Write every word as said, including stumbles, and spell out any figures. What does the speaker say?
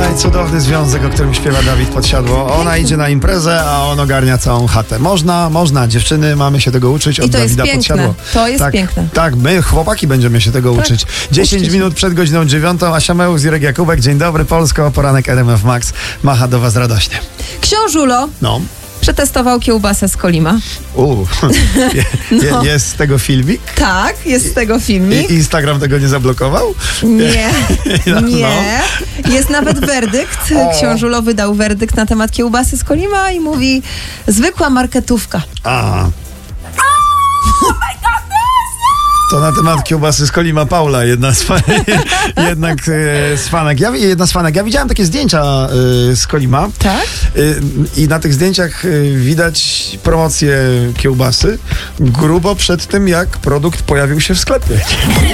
Ej, cudowny związek, o którym śpiewa Dawid Podsiadło. Ona idzie na imprezę, a on ogarnia całą chatę. Można, można, dziewczyny, mamy się tego uczyć od I to Dawida jest piękne. Podsiadło. To jest tak, piękne. Tak, my chłopaki będziemy się tego Tak. uczyć. dziesięć Uczcie się. minut przed godziną dziewiątą, Asia Mełk, Irek Jakubek. Dzień dobry, Polsko, poranek R M F Max. Macha do was radośnie. Książulo No. przetestował kiełbasę z Kolima. U, je, je, No. jest z tego filmik? Tak, jest z tego filmik. I Instagram tego nie zablokował? Nie, No. nie. Jest nawet werdykt. O. Książulo wydał werdykt na temat kiełbasy z Kolima i mówi: zwykła marketówka. A. To na temat kiełbasy z Kolima Paula, jedna z, fa- jednak e, z fanek. Ja, jedna z fanek. Ja widziałem takie zdjęcia e, z Kolima. Tak? E, I na tych zdjęciach e, widać promocję kiełbasy grubo przed tym, jak produkt pojawił się w sklepie.